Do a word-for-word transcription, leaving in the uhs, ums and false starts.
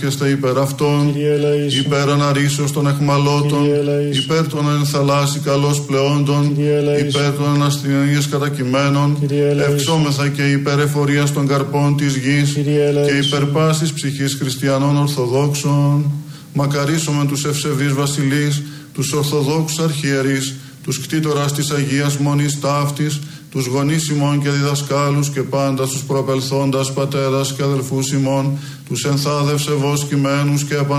και υπέρ αυτών, υπέρ αναρρήσεως των εχμαλώτων, υπέρ των εν θαλάσσι καλώς πλεόντων, υπέρ των ανασθενείες κατακειμένων, ευξόμεθα και υπέρ εφορίας των καρπών της γης και υπέρ πάσης ψυχής χριστιανών ορθοδόξων. Μακαρίσομεν τους ευσεβείς βασιλείς, τους ορθοδόξους αρχιερείς, τους κτήτορας της Αγίας Μονής ταύτης, τους γονείς ημών και διδασκάλους και πάντα τους προπελθόντας πατέρας και αδελφούς ημών, τους ενθάδευσε βοσκημένους και